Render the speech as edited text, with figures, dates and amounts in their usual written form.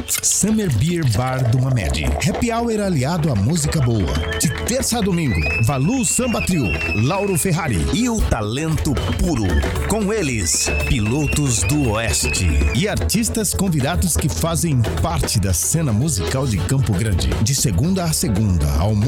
Summer Beer Bar do Mamed. Happy Hour aliado à música boa. De terça a domingo, Valu Samba Trio, Lauro Ferrari e o talento puro. Com eles, pilotos do Oeste e artistas convidados que fazem parte da cena musical de Campo Grande. De segunda a segunda, ao